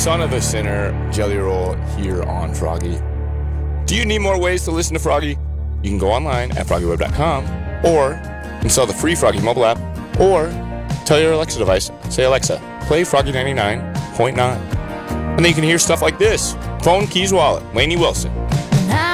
son of a sinner, Jelly Roll here on Froggy. Do you need more ways to listen to Froggy? You can go online at FroggyWeb.com or install the free Froggy mobile app or tell your Alexa device, say Alexa, play Froggy 99.9. And then you can hear stuff like this. Phone, keys, wallet, Lainey Wilson.